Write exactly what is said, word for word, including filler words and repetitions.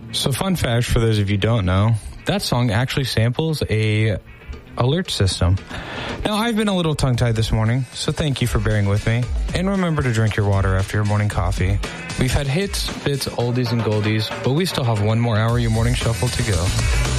So fun fact for those of you who don't know, that song actually samples a alert system. Now, I've been a little tongue-tied this morning, so thank you for bearing with me. And remember to drink your water after your morning coffee. We've had hits, bits, oldies, and goldies, but we still have one more hour of your morning shuffle to go.